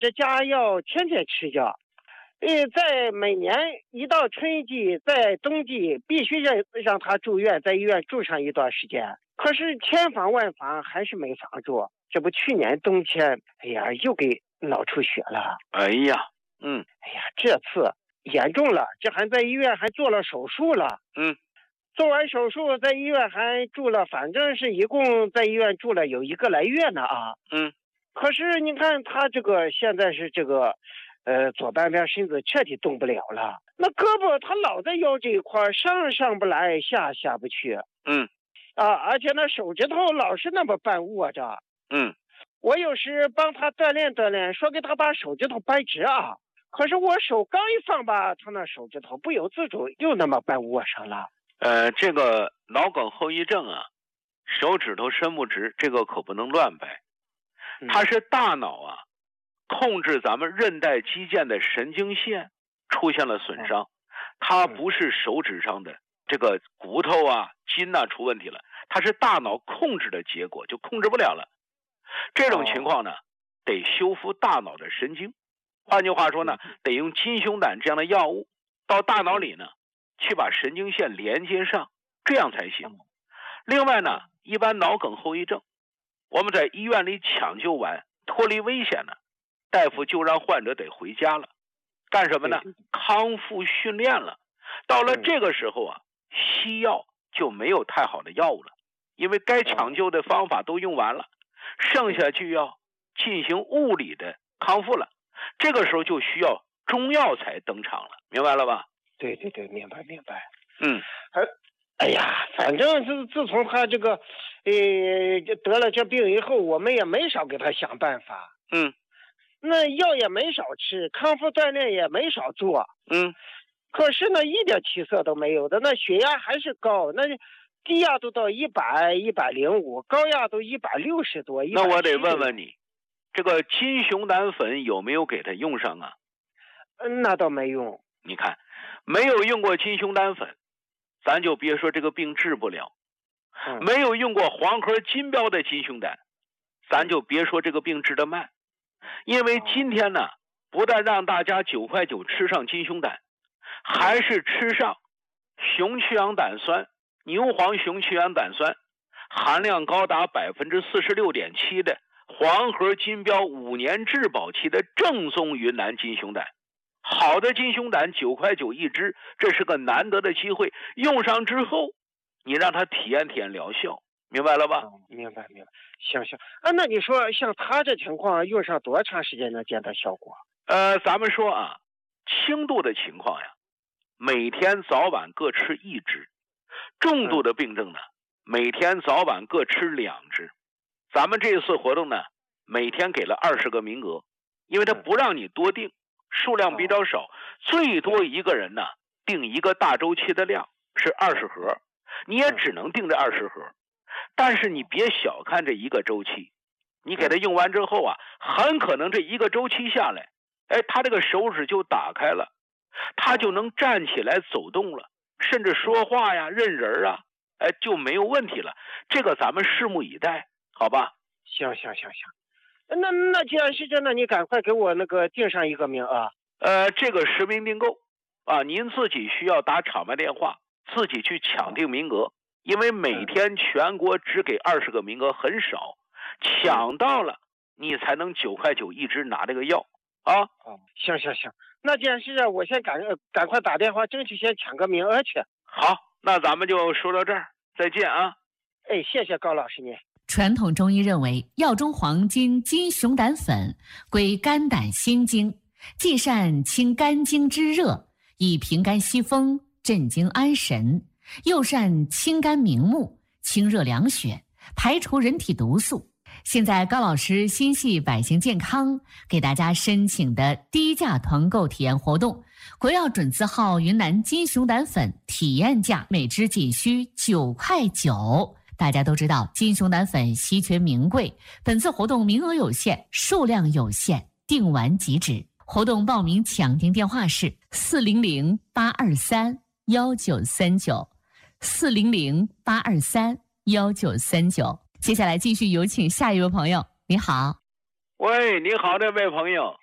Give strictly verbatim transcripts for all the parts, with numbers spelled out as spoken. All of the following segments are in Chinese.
这家要天天吃药。呃，在每年一到春季，在冬季必须让让他住院，在医院住上一段时间。可是千防万防还是没防住。这不去年冬天，哎呀，又给脑出血了。 哎呀，嗯， 哎呀，这次严重了，这还在医院还做了手术了。 嗯， 做完手术在医院还住了，反正是一共在医院住了有一个来月呢啊。 嗯， 可是你看他这个现在是这个。呃，左半边身子彻底动不了了，那胳膊他老在腰这一块，上上不来，下下不去。 嗯， 啊，而且那手指头老是那么半握着。 嗯， 我有时帮他锻炼锻炼，说给他把手指头掰直啊，可是我手刚一放吧，他那手指头不由自主又那么半握上了。 呃，这个脑梗后遗症啊，手指头伸不直，这个可不能乱掰，它是大脑啊。控制咱们韧带肌腱的神经线出现了损伤，它不是手指上的这个骨头啊、筋呐出问题了，它是大脑控制的结果，就控制不了了。这种情况呢，得修复大脑的神经，换句话说呢，得用金熊胆这样的药物到大脑里呢，去把神经线连接上，这样才行。另外呢，一般脑梗后遗症，我们在医院里抢救完脱离危险呢，大夫就让患者得回家了，干什么呢？康复训练了。到了这个时候啊，西药就没有太好的药物了，因为该抢救的方法都用完了，剩下就要进行物理的康复了。这个时候就需要中药材登场了，明白了吧？ 对对对，明白明白。 嗯， 哎，哎呀，反正自自从他这个，呃，得了这病以后，我们也没少给他想办法。 嗯。 那药也没少吃，康复锻炼也没少做， 嗯， 可是呢，一点起色都没有的。那血压还是高，那低压都到一百、一百零五，高压都一百六十多。 那我得问问你，这个金熊胆粉有没有给他用上啊？ 嗯，那倒没用。 你看，没有用过金熊胆粉，咱就别说这个病治不了； 嗯、 没有用过黄河金标的金熊胆，咱就别说这个病治得慢。因为今天呢，不但让大家九块九吃上金熊胆，还是吃上熊去氧胆酸、牛黄熊去氧胆酸，含量高达百分之四十六点七的黄河金标五年质保期的正宗云南金熊胆。好的金熊胆九块九一支，这是个难得的机会。用上之后，你让他体验体验疗效。明白了吧？ 嗯、明白明白，行行啊，那你说像他这情况用上多长时间能见到效果？ 呃，咱们说啊，轻度的情况呀，每天早晚各吃一支；重度的病症呢，每天早晚各吃两支。咱们这次活动呢，每天给了二十个名额，因为他不让你多订，数量比较少，最多一个人呢订一个大周期的量是二十盒，你也只能订这二十盒。但是你别小看这一个周期，你给他用完之后啊，很可能这一个周期下来，哎，他这个手指就打开了，他就能站起来走动了，甚至说话呀、认人啊，哎，就没有问题了。这个咱们拭目以待，好吧？ 行行行行，那那既然是这样，那你赶快给我那个订上一个名额。 呃，这个实名订购啊，您自己需要打场外电话，自己去抢订名额。因为每天全国只给二十个名额，很少，抢到了你才能九块九一支拿这个药啊。 哦，行行行，那既然是这样，我先赶赶快打电话，争取先抢个名额去。 好，那咱们就说到这儿，再见啊。 哎，谢谢高老师您。 传统中医认为，药中黄金金熊胆粉归肝胆心经，既善清肝经之热，以平肝息风，镇惊安神。又善清肝明目，清热凉血，排除人体毒素。现在高老师心系百姓健康，给大家申请的低价团购体验活动，国药准字号云南金熊胆粉体验价每支仅需九块九。大家都知道金熊胆粉稀缺名贵，本次活动名额有限，数量有限，订完即止。活动报名抢订电话是四零零八二三幺九三九。四零零八二三幺九三九。接下来继续有请下一位朋友。你好。 喂，你好，这位朋友。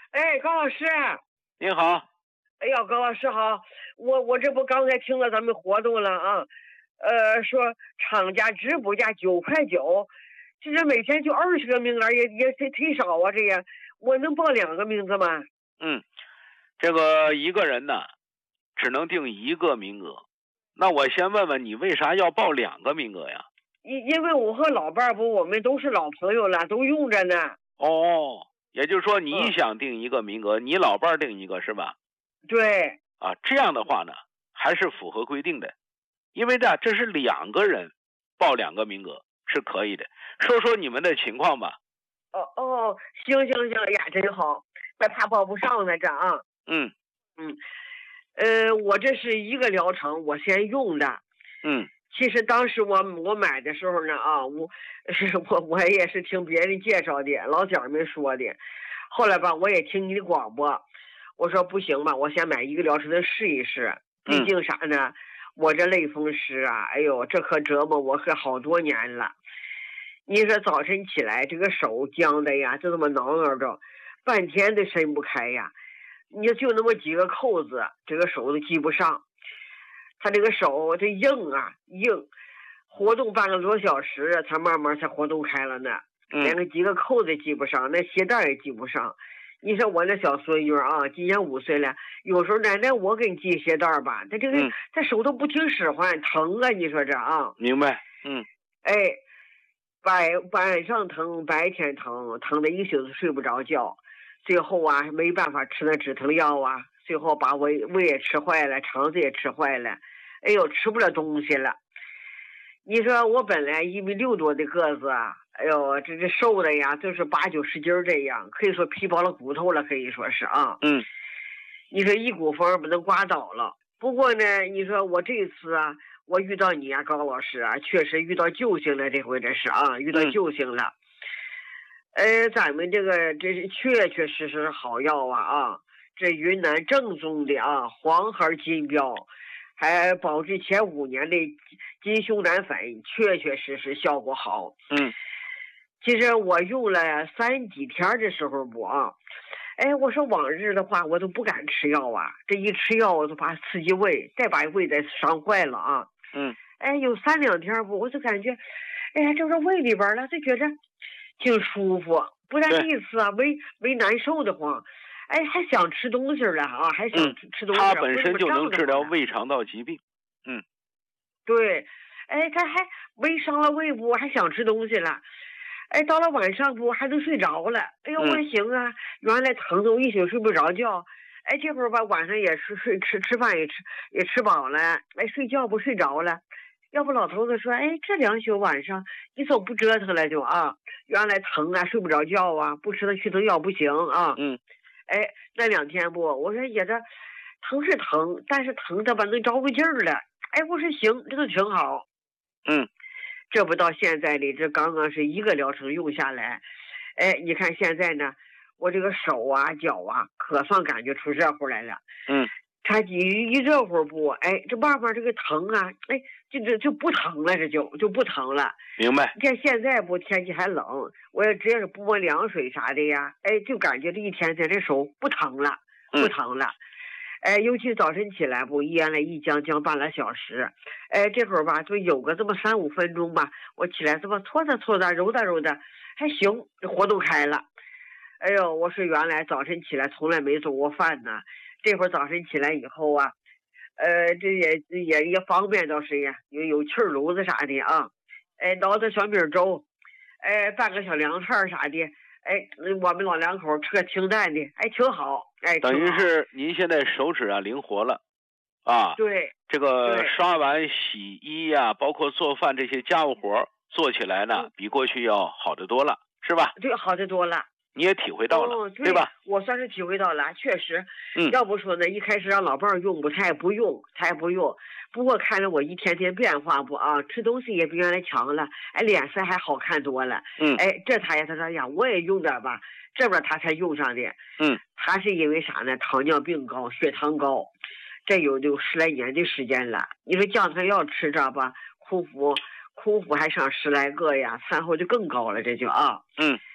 哎，高老师。 您好。 哎呀，高老师好，我我这不刚才听了咱们活动了啊，呃，说厂家直补价九块九，其实每天就二十个名额，也也忒忒少啊，这也我能报两个名字吗？ 嗯，这个一个人呢，只能定一个名额。那我先问问你，为啥要报两个名额呀？ 因因为我和老伴儿不，我们都是老朋友了，都用着呢。 哦，也就是说你想定一个名额，嗯、你老伴儿定一个是吧？ 对。 啊，这样的话呢，还是符合规定的，因为呢，这是两个人报两个名额是可以的。说说你们的情况吧。 哦哦，行行行，哎呀，真好，还怕报不上呢这啊。 嗯嗯，呃，我这是一个疗程，我先用的。 嗯。 其实当时我我买的时候呢啊，我是我我也是听别人介绍的，老家们说的。后来吧，我也听你的广播。我说不行吧，我先买一个疗程的试一试，毕竟啥呢？嗯、我这类风湿啊，哎呦，这可折磨我可好多年了。你说早晨起来这个手僵的呀，就这么挠挠着，半天都伸不开呀。你就那么几个扣子，这个手都系不上。他这个手这硬啊硬，活动半个多小时才慢慢才活动开了呢。 嗯、 连个几个扣子系不上，那鞋带也系不上。你说我那小孙女啊，今年五岁了，有时候奶奶我给你系鞋带吧，他这个、嗯、他手都不听使唤，疼啊！你说这啊？ 明白。嗯。 哎，白晚上疼，白天疼，疼的一宿都睡不着觉。最后啊，没办法吃那止疼药啊，最后把胃胃也吃坏了，肠子也吃坏了，哎呦，吃不了东西了。你说我本来一米六多的个子啊。哎呦，这这瘦的呀，就是八九十斤这样，可以说皮包了骨头了，可以说是啊。 嗯。 你说一股风不能刮倒了。不过呢，你说我这次啊，我遇到你啊，高老师啊，确实遇到救星了，这回这是啊，遇到救星了。嗯、呃，咱们这个这是确确实实好药啊啊！这云南正宗的啊，黄盒金标，还保质前五年的金熊胆粉，确确实实效果好。 嗯。 其实我用了三几天的时候不啊，哎，我说往日的话我都不敢吃药啊，这一吃药我就怕刺激胃，再把胃再伤坏了啊。 嗯。 哎，有三两天不，我就感觉，哎呀，这是胃里边了，就觉着挺舒服，不但意思啊，胃胃难受的慌，哎，还想吃东西了啊，还想吃东西。 它本身就能治疗胃肠道疾病。嗯。 对，哎，他还胃伤了胃部，还想吃东西了。哎，到了晚上不还能睡着了？哎呦，我说行啊！原来疼的我一宿睡不着觉。哎，这会儿吧，晚上也吃睡吃吃饭也吃也吃饱了。哎，睡觉不睡着了。要不老头子说，哎，这两宿晚上你总不折腾了就啊？原来疼啊，睡不着觉啊，不吃那去疼药不行啊。 嗯。 哎，那两天不，我说也这疼是疼，但是疼的吧能着个劲儿了。哎，我说行，这都挺好。 嗯。 这不到现在里，这刚刚是一个疗程用下来，哎，你看现在呢，我这个手啊、脚啊，可算感觉出热乎来了。 嗯， 它一一热乎不，哎，这慢慢这个疼啊，哎，就就就不疼了，这就就不疼了。 明白。 你看现在不天气还冷，我也只要是不摸凉水啥的呀，哎，就感觉这一天天这手不疼了，不疼了。嗯哎，尤其早晨起来不，原来一僵僵半个小时，哎，这会儿吧，就有个这么三五分钟吧，我起来这么搓着搓着，揉达揉达，还行，活动开了。哎呦，我说原来早晨起来从来没做过饭呢，这会儿早晨起来以后啊，呃，这也也也方便倒是呀，有有气炉子啥的啊，哎，熬点小米粥，哎，拌个小凉菜啥的。哎，我们老两口吃个清淡的，哎，挺好，哎， 等于是您现在手指啊灵活了，啊， 对， 这个刷碗、洗衣呀、啊，包括做饭这些家务活做起来呢，嗯、比过去要好得多了，是吧？ 对，好得多了。 你也体会到了， 哦、对, 对吧？ 我算是体会到了，确实。 嗯。 要不说呢，一开始让老伴儿用不，他也不用，他也不用。不过看着我一天天变化不啊，吃东西也比原来强了，哎，脸色还好看多了。 嗯。 哎，这他呀，他说呀，我也用点吧，这边他才用上的。 嗯。 他是因为啥呢？糖尿病高，血糖高，这有有十来年的时间了。你说降糖药吃着吧，空腹空腹还上十来个呀，餐后就更高了，这就啊。 嗯。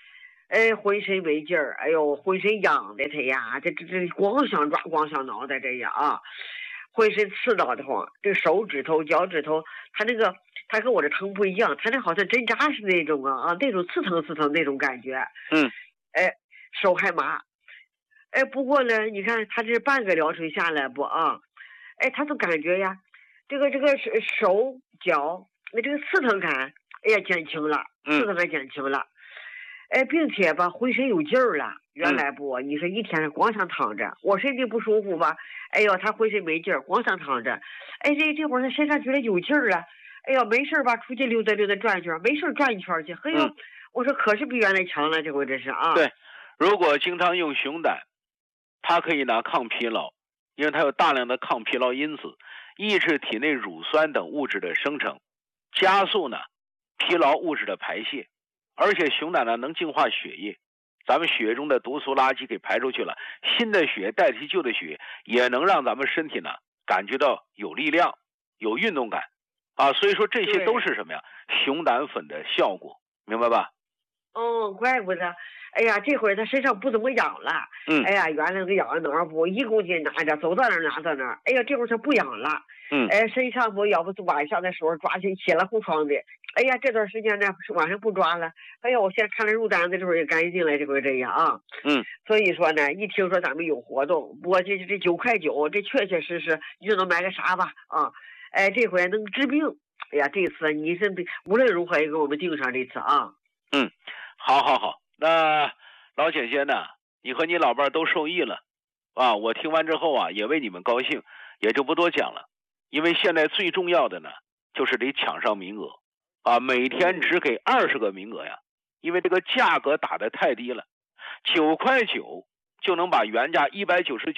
哎，浑身没劲儿，哎呦，浑身痒的他呀，这这这光想抓光想挠的这样啊，浑身刺挠的慌，这手指头、脚趾头，他那个他跟我这疼不一样，他那好像针扎似的那种啊啊，那种刺疼刺疼那种感觉。 嗯， 哎，手还麻。哎，不过呢，你看他这半个疗程下来不啊？哎，他都感觉呀，这个这个手脚那这个刺疼感，哎呀减轻了，刺疼感减轻了。哎，并且吧，浑身有劲儿了。原来不，你说一天光想躺着，我身体不舒服吧？哎呦，他浑身没劲儿，光想躺着。哎，这这会儿他身上觉得有劲儿了。哎呦，没事吧，出去溜达溜达转圈，没事转一圈去。哎呦，嗯、我说可是比原来强了，这回这是啊。 对，如果经常用熊胆，它可以呢抗疲劳，因为它有大量的抗疲劳因子，抑制体内乳酸等物质的生成，加速呢疲劳物质的排泄。而且熊胆呢能净化血液，咱们血中的毒素垃圾给排出去了，新的血代替旧的血，也能让咱们身体呢感觉到有力量、有运动感啊。所以说这些都是什么呀？熊胆粉的效果，明白吧？ 哦，怪不得。哎呀，这会儿他身上不怎么痒了。 嗯。 哎呀，原来那个痒哪儿不一公斤拿着，走到哪儿拿到哪儿。哎呀，这会儿他不痒了。 嗯。 哎，身上不要不晚上的时候抓起血了红霜的。哎呀，这段时间呢晚上不抓了。哎呀，我现在看了入单子这会儿也干净了，这会儿这样啊。 嗯。 所以说呢，一听说咱们有活动，不过这这九块九，这确确实实你就能买个啥吧啊？哎，这回能治病。哎呀，这次你是无论如何也给我们盯上这次啊。 嗯，好好好，那老姐姐呢，你和你老伴都受益了啊！我听完之后啊，也为你们高兴，也就不多讲了。因为现在最重要的呢，就是得抢上名额啊！每天只给二十个名额呀，因为这个价格打得太低了，九块九就能把原价一百九十九。